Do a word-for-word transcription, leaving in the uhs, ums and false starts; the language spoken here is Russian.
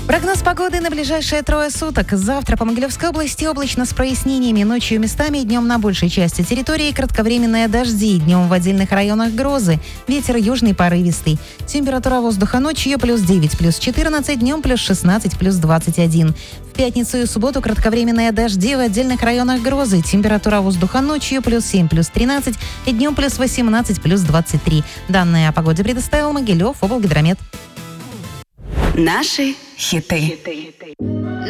Прогноз погоды на ближайшие трое суток. Завтра по Могилевской области облачно с прояснениями. Ночью местами и днем на большей части территории кратковременные дожди. Днем в отдельных районах грозы. Ветер южный порывистый. Температура воздуха ночью плюс девять, плюс четырнадцать, днем плюс шестнадцать, плюс двадцать один. В пятницу и субботу кратковременные дожди в отдельных районах грозы. Температура воздуха ночью плюс семь, плюс тринадцать и днем плюс восемнадцать, плюс двадцать три. Данные о погоде предоставил Могилев облгидромет. Наши хиты.